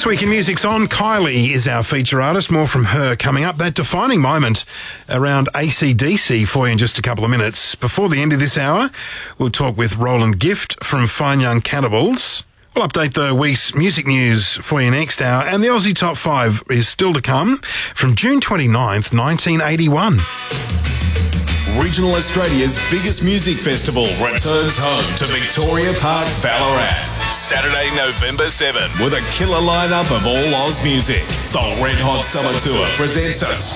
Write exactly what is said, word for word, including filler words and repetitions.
This week in Music's On, Kylie is our feature artist. More from her coming up. That defining moment around A C D C for you in just a couple of minutes. Before the end of this hour, we'll talk with Roland Gift from Fine Young Cannibals. We'll update the week's music news for you next hour. And the Aussie Top five is still to come from June twenty-ninth, nineteen eighty-one. Regional Australia's biggest music festival returns home to Victoria Park, Ballarat. Saturday, November seventh, with a killer lineup of all Oz music. The Red Hot Summer Tour presents a